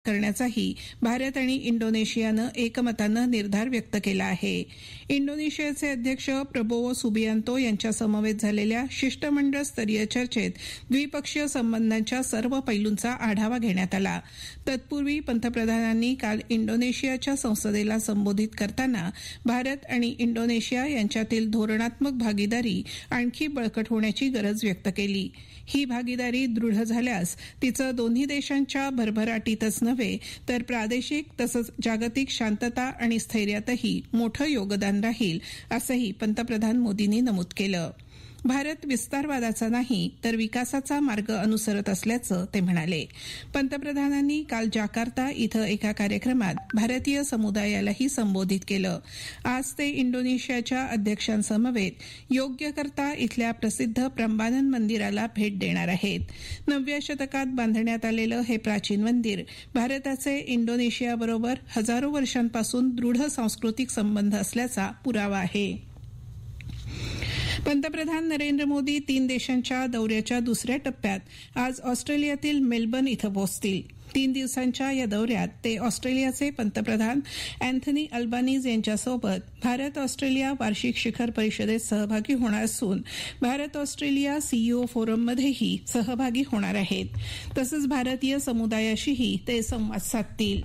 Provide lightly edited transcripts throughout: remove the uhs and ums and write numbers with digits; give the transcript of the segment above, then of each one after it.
करण्याचाही भारत आणि इंडोनेशियानं एकमतानं निर्धार व्यक्त केला आहे. इंडोनेशियाचे अध्यक्ष प्रबोवो सुबियांतो यांच्या समवेत झालेल्या शिष्टमंडळ स्तरीय चर्चेत द्विपक्षीय संबंधांच्या सर्व पैलूंचा आढावा घेण्यात आला. तत्पूर्वी पंतप्रधानांनी काल इंडोनेशियाच्या संसदेला संबोधित करताना भारत आणि इंडोनेशिया यांच्यातील धोरणात्मक भागीदारी आणखी बळकट होण्याची गरज व्यक्त केली. ही भागीदारी दृढ झाल्यास तिचं दोन्ही देशांच्या भरभराटीतच नव्हे तर प्रादेशिक तसंच जागतिक शांतता आणि स्थैर्यातही मोठं योगदान राहील असंही पंतप्रधान मोदींनी नमूद केलं. भारत विस्तारवादाचा नाही तर विकासाचा मार्ग अनुसरत असल्याचं ते म्हणाले. पंतप्रधानांनी काल जाकार्ता इथं एका कार्यक्रमात भारतीय समुदायालाही संबोधित केलं. आज ते इंडोनेशियाच्या अध्यक्षांसमवेत योग्यकर्ता इथल्या प्रसिद्ध प्रंबानन मंदिराला भेट देणार आहेत. 9व्या शतकात बांधण्यात आलेलं हे प्राचीन मंदिर भारताचे इंडोनेशियाबरोबर हजारो वर्षांपासून दृढ सांस्कृतिक संबंध असल्याचा पुरावा आहे. पंतप्रधान नरेंद्र मोदी 3 देशांच्या दौऱ्याच्या दुसऱ्या टप्प्यात आज ऑस्ट्रेलियातील मेलबर्न इथं पोहोचतील. 3 दिवसांच्या या दौऱ्यात ते ऑस्ट्रेलियाचे पंतप्रधान अँथनी अल्बानीज यांच्यासोबत भारत ऑस्ट्रेलिया वार्षिक शिखर परिषदेत सहभागी होणार असून भारत ऑस्ट्रेलिया सीईओ फोरममध्येही सहभागी होणार आहेत. तसंच भारतीय समुदायाशीही ते संवाद साधतील.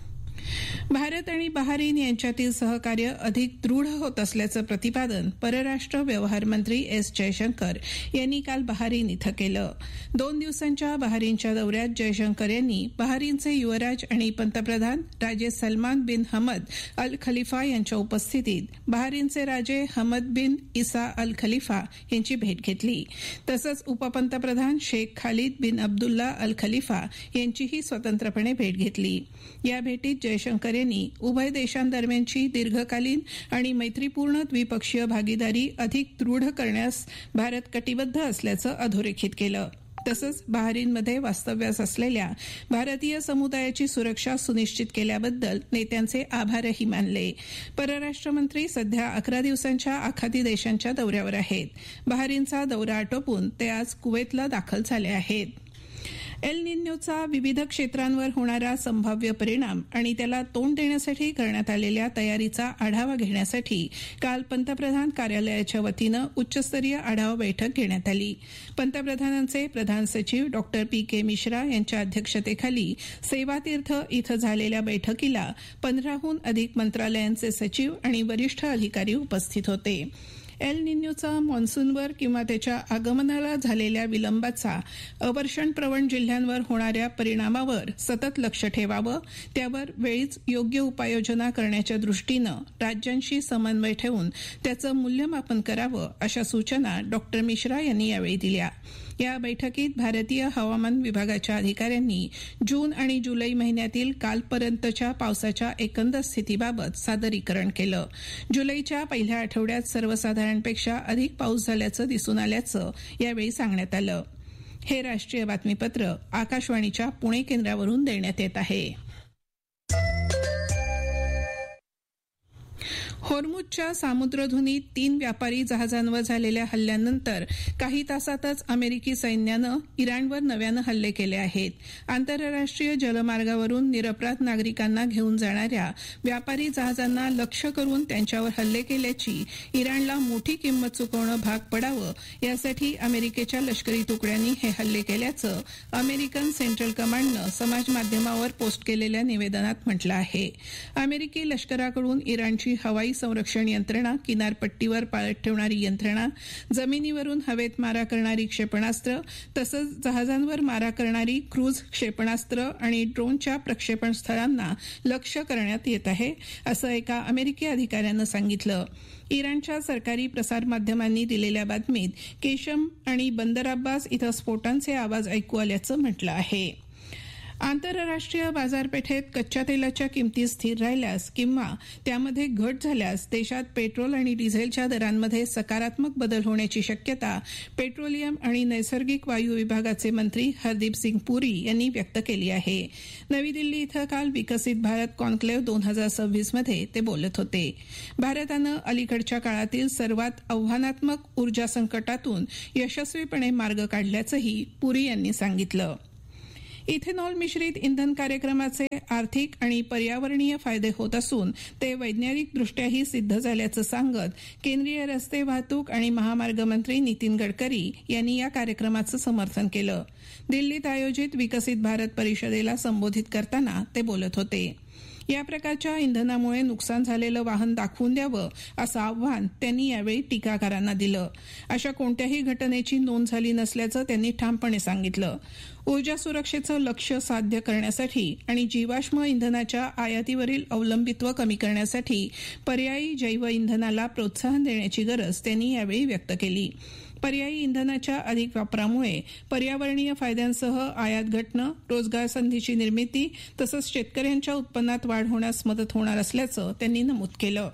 भारत आणि बहारीन यांच्यातील सहकार्य अधिक दृढ होत असल्याचं प्रतिपादन परराष्ट्र व्यवहार मंत्री एस जयशंकर यांनी काल बहारीन इथं केलं. 2 दिवसांच्या बहारीनच्या दौऱ्यात जयशंकर यांनी बहारीनचे युवराज आणि पंतप्रधान राजे सलमान बिन हमद अल खलिफा यांच्या उपस्थितीत बहारीनचे राजे हमद बिन इसा अल खलिफा यांची भेट घेतली. तसंच उपपंतप्रधान शेख खालिद बिन अब्दुल्ला अल खलिफा यांचीही स्वतंत्रपणे भेट घेतली. या भेटीत जयशंकर यांनी उभय देशांदरम्यानची दीर्घकालीन आणि मैत्रीपूर्ण द्विपक्षीय भागीदारी अधिक दृढ करण्यास भारत कटिबद्ध असल्याचं अधोरेखित केलं. तसंच बहारीनमध्ये वास्तव्यास असलेल्या भारतीय समुदायाची सुरक्षा सुनिश्चित केल्याबद्दल नेत्यांचे आभारही मानले. परराष्ट्र मंत्री सध्या 11 दिवसांच्या आखाती देशांच्या दौऱ्यावर आहेत. बहारीनचा दौरा आटोपून ते आज कुवेतला दाखल झाले आहेत. एल निन्योचा विविध क्षेत्रांवर होणारा संभाव्य परिणाम आणि त्याला तोंड देण्यासाठी करण्यात आलेल्या तयारीचा आढावा घेण्यासाठी काल पंतप्रधान कार्यालयाच्या वतीनं उच्चस्तरीय आढावा बैठक घेण्यात आली. पंतप्रधानांचे प्रधान सचिव डॉक्टर पी.के. मिश्रा यांच्या अध्यक्षतेखाली सेवातीर्थ इथं झालेल्या बैठकीला 15हून अधिक मंत्रालयांचे सचिव आणि वरिष्ठ अधिकारी उपस्थित होते. एल निन्योचा मॉन्सूनवर किंवा त्याच्या आगमनाला झालेल्या विलंबाचा अवर्षणप्रवण जिल्ह्यांवर होणाऱ्या परिणामावर सतत लक्ष ठेवावं, त्यावर वेळीच योग्य उपाययोजना करण्याच्या दृष्टीनं राज्यांशी समन्वय ठेवून त्याचं मूल्यमापन करावं अशा सूचना डॉक्टर मिश्रा यांनी यावेळी दिल्या. या बैठकीत भारतीय हवामान विभागाच्या अधिकाऱ्यांनी जून आणि जुलै महिन्यातील कालपर्यंतच्या पावसाच्या एकंदर स्थितीबाबत सादरीकरण केलं. जुलैच्या पहिल्या आठवड्यात सर्वसाधारणपेक्षा अधिक पाऊस झाल्याचं दिसून आल्याचं यावेळी सांगण्यात आलं. हे राष्ट्रीय बातमीपत्र आकाशवाणीच्या पुणे केंद्रावरून देण्यात येत आहे. होर्मुझच्या सामुद्रधुनीत 3 व्यापारी जहाजांवर झालेल्या हल्ल्यानंतर काही तासातच अमेरिकी सैन्यानं इराणवर नव्यानं हल्ले केले आहेत. आंतरराष्ट्रीय जलमार्गावरून निरपराध नागरिकांना घेऊन जाणाऱ्या व्यापारी जहाजांना लक्ष्य करून त्यांच्यावर हल्ले केल्याची इराणला मोठी किंमत चुकवणं भाग पडावं यासाठी अमेरिकेच्या लष्करी तुकड्यांनी हे हल्ले केल्याचं अमेरिकन सेंट्रल कमांडनं समाजमाध्यमावर पोस्ट केलेल्या निवेदनात म्हटलं आहे. अमेरिकी लष्कराकडून इराणची हवाई संरक्षण यंत्रणा, किनारपट्टीवर पाळत ठेवणारी यंत्रणा, जमिनीवरून हवेत मारा करणारी क्षेपणास्त्र तसंच जहाजांवर मारा करणारी क्रूझ क्षेपणास्त्र आणि ड्रोनच्या प्रक्षेपण स्थळांना लक्ष्य करण्यात येत आहे असं एका अमेरिकी अधिकाऱ्यानं सांगितलं. इराणच्या सरकारी प्रसारमाध्यमांनी दिलेल्या बातमीत केशम आणि बंदर अब्बास इथं स्फोटांचे आवाज ऐकू आल्याचं म्हटलं आहे. आंतरराष्ट्रीय बाजारपेठेत कच्च्या तेलाच्या किमती स्थिर राहिल्यास किंवा त्यामध्ये घट झाल्यास देशात पेट्रोल आणि डिझेलच्या दरांमध्ये सकारात्मक बदल होण्याची शक्यता पेट्रोलियम आणि नैसर्गिक वायू विभागाचे मंत्री हरदीप सिंग पुरी यांनी व्यक्त केली आहे. नवी दिल्ली इथं काल विकसित भारत कॉन्क्लेव्ह 2026 मध्ये ते बोलत होते. भारतानं अलीकडच्या काळातील सर्वात आव्हानात्मक ऊर्जा संकटातून यशस्वीपणे मार्ग काढल्याचंही पुरी यांनी सांगितलं. इथेनॉल मिश्रित इंधन कार्यक्रमाचे आर्थिक आणि पर्यावरणीय फायदे होत असून ते वैज्ञानिकदृष्ट्याही सिद्ध झाल्याचं सांगत केंद्रीय रस्ते वाहतूक आणि महामार्ग मंत्री नितीन गडकरी यांनी या कार्यक्रमाचं समर्थन केलं. दिल्लीत आयोजित विकसित भारत परिषदेला संबोधित करताना ते बोलत होते. या प्रकारच्या इंधनामुळे नुकसान झालेलं वाहन दाखवून द्यावं असं आव्हान त्यांनी यावेळी टीकाकारांना दिलं. अशा कोणत्याही घटनेची नोंद झाली नसल्याचं त्यांनी ठामपणे सांगितलं. ऊर्जा सुरक्षेचं लक्ष्य साध्य करण्यासाठी आणि जीवाश्म इंधनाच्या आयातीवरील अवलंबित्व कमी करण्यासाठी पर्यायी जैव इंधनाला प्रोत्साहन देण्याची गरज त्यांनी यावेळी व्यक्त केली. पर्यायी इंधनाच्या अधिक वापरामुळे पर्यावरणीय फायद्यांसह आयात घटणं, रोजगार संधीची निर्मिती तसंच शेतकऱ्यांच्या उत्पन्नात वाढ होण्यास मदत होणार असल्याचं त्यांनी नमूद केलं.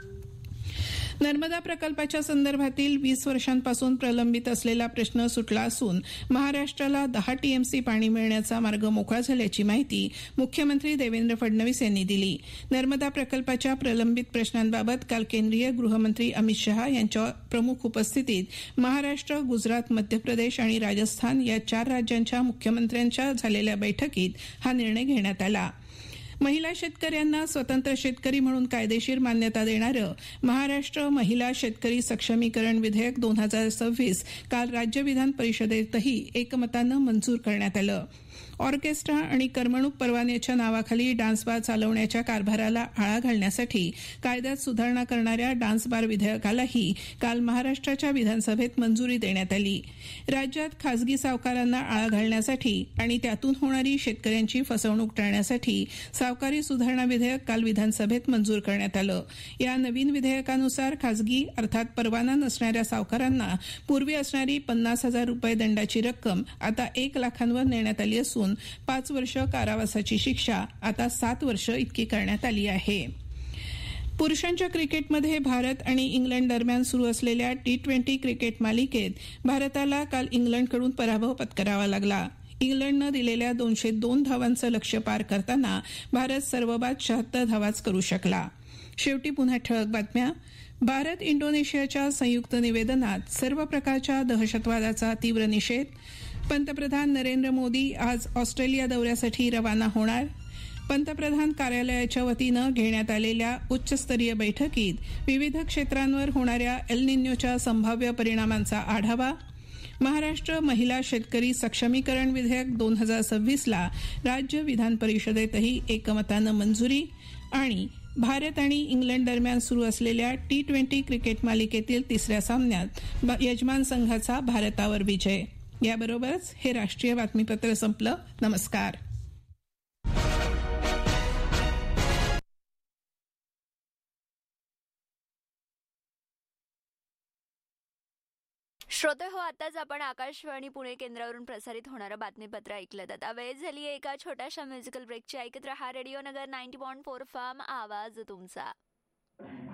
नर्मदा प्रकल्पाच्या संदर्भातील 20 वर्षांपासून प्रलंबित असलेला प्रश्न सुटला असून महाराष्ट्राला 10 टीएमसी पाणी मिळण्याचा मार्ग मोकळा झाल्याची माहिती मुख्यमंत्री देवेंद्र फडणवीस यांनी दिली. नर्मदा प्रकल्पाच्या प्रलंबित प्रश्नांबाबत काल केंद्रीय गृहमंत्री अमित शहा यांच्या प्रमुख उपस्थितीत महाराष्ट्र, गुजरात, मध्य प्रदेश आणि राजस्थान या 4 राज्यांच्या मुख्यमंत्र्यांच्या झालेल्या बैठकीत हा निर्णय घेण्यात आला. महिला शेतकऱ्यांना स्वतंत्र शेतकरी म्हणून कायदेशीर मान्यता देणारं महाराष्ट्र महिला शेतकरी सक्षमीकरण विधेयक 2026 काल राज्य विधान परिषदेतही एकमतानं मंजूर करण्यात आलं. ऑर्केस्ट्रा आणि करमणूक परवान्याच्या नावाखाली डान्स बार चालवण्याच्या कारभाराला आळा घालण्यासाठी कायद्यात सुधारणा करणाऱ्या डान्स बार विधेयकालाही काल महाराष्ट्राच्या विधानसभेत मंजुरी देण्यात आली. राज्यात खासगी सावकारांना आळा घालण्यासाठी आणि त्यातून होणारी शेतकऱ्यांची फसवणूक टाळण्यासाठी सावकारी सुधारणा विधेयक काल विधानसभेत मंजूर करण्यात आलं. या नवीन विधेयकानुसार खासगी अर्थात परवाना नसणाऱ्या सावकारांना पूर्वी असणारी 50,000 रुपये दंडाची रक्कम आता 1 लाखांवर नेण्यात आली असून 5 वर्ष कारावासाची शिक्षा आता 7 वर्ष इतकी करण्यात आली आहे. पुरुषांच्या क्रिकेटमध्ये भारत आणि इंग्लंड दरम्यान सुरू असलेल्या T20 क्रिकेट मालिकेत भारताला काल इंग्लंडकडून पराभव पत्करावा लागला. इंग्लंडनं दिलेल्या 202 धावांचं लक्ष्य पार करताना भारत सर्वबाद 76 धावाच करू शकला. शेवटी पुन्हा ठळक बातम्या. भारत इंडोनेशियाच्या संयुक्त निवेदनात सर्व प्रकारच्या दहशतवादाचा तीव्र निषेध. पंतप्रधान नरेंद्र मोदी आज ऑस्ट्रेलिया दौऱ्यासाठी रवाना होणार. पंतप्रधान कार्यालयाच्या वतीनं घेण्यात आलेल्या उच्चस्तरीय बैठकीत विविध क्षेत्रांवर होणाऱ्या एल निन्योच्या संभाव्य परिणामांचा आढावा. महाराष्ट्र महिला शेतकरी सक्षमीकरण विधेयक 2026ला राज्य विधान परिषदेतही एकमतानं मंजुरी. आणि भारत आणि इंग्लंड दरम्यान सुरू असलेल्या T20 क्रिकेट मालिकेतील 3ऱ्या सामन्यात यजमान संघाचा भारतावर विजय. याबरोबरच हे राष्ट्रीय बातमीपत्र संपलं. नमस्कार. श्रोते हो, आताच आपण आकाशवाणी पुणे केंद्रावरून प्रसारित होणारं बातमीपत्र ऐकलं. आता वेळ झाली आहे एका छोट्याशा म्युझिकल ब्रेकची. ऐकत रहा रेडिओ नगर 90.4 FM. आवाज तुमचा.